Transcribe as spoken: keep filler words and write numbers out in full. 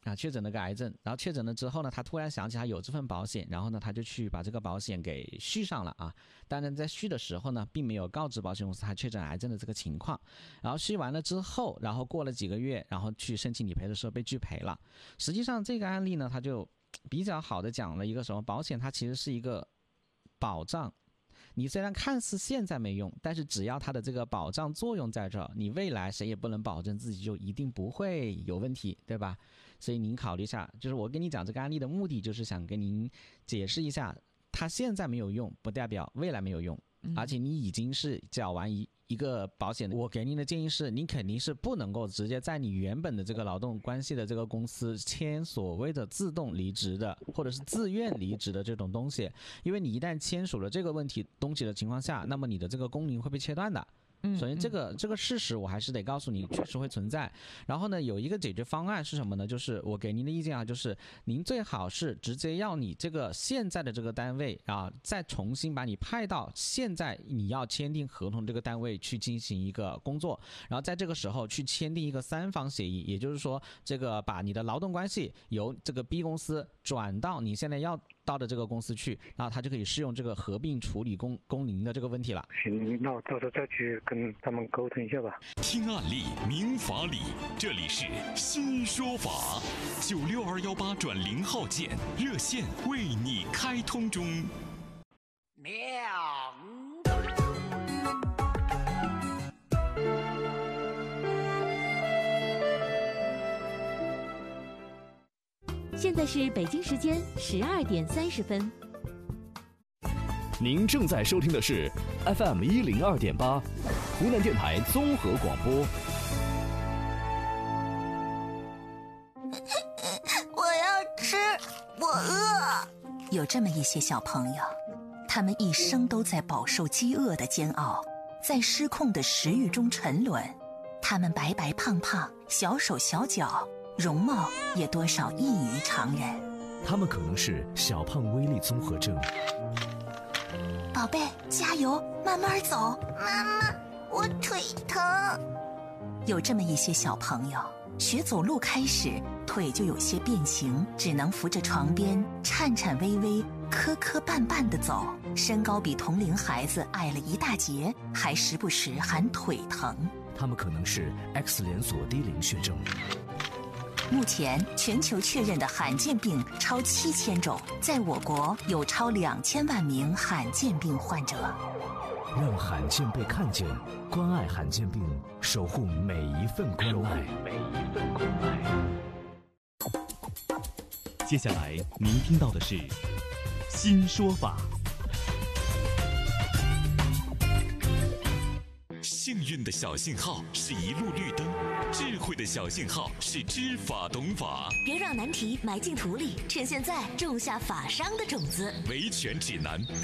啊，确诊了个癌症，然后确诊了之后呢，他突然想起他有这份保险，然后呢，他就去把这个保险给续上了啊。当然，在续的时候呢，并没有告知保险公司他确诊癌症的这个情况。然后续完了之后，然后过了几个月，然后去申请理赔的时候被拒赔了。实际上，这个案例呢，他就比较好的讲了一个什么？保险它其实是一个保障。你虽然看似现在没用，但是只要它的这个保障作用在这儿，你未来谁也不能保证自己就一定不会有问题，对吧？所以您考虑一下，就是我跟你讲这个案例的目的，就是想跟您解释一下，它现在没有用，不代表未来没有用，而且你已经是缴完一一个保险的。我给您的建议是，您肯定是不能够直接在你原本的这个劳动关系的这个公司签所谓的自动离职的，或者是自愿离职的这种东西，因为你一旦签署了这个问题东西的情况下，那么你的这个工龄会被切断的。所以这个这个事实我还是得告诉你，确实会存在。然后呢，有一个解决方案是什么呢？就是我给您的意见啊，就是您最好是直接要你这个现在的这个单位啊，再重新把你派到现在你要签订合同这个单位去进行一个工作，然后在这个时候去签订一个三方协议，也就是说，这个把你的劳动关系由这个 B 公司转到你现在要到的这个公司去，然后他就可以适用这个合并处理工工龄的这个问题了。 行，那我到时候再去跟他们沟通一下吧。 听案例明法理，这里是新说法。九六二幺八转零号键热线为你开通中。 亮。 现在是北京时间十二点三十分。 您正在收听的是 F M 一零二点八，湖南电台综合广播。 我要吃，我饿。有这么一些小朋友，他们一生都在饱受饥饿的煎熬，在失控的食欲中沉沦。他们白白胖胖，小手小脚，容貌也多少异于常人。 他们可能是小胖威力综合症。 宝贝，加油，慢慢走。 妈妈，我腿疼。 有这么一些小朋友，学走路开始，腿就有些变形，只能扶着床边，颤颤巍巍，磕磕绊绊地走。身高比同龄孩子矮了一大截，还时不时喊腿疼。 他们可能是 X 连锁低龄血症。 目前全球确认的罕见病超七千种，在我国有超两千万名罕见病患者。 让罕见被看见，关爱罕见病，守护每一份关爱。 每一份关爱。接下来您听到的是新说法。幸运的小信号是一路绿灯，智慧的小信号是知法懂法。 别让难题埋进土里，趁现在种下法商的种子。 维权指南。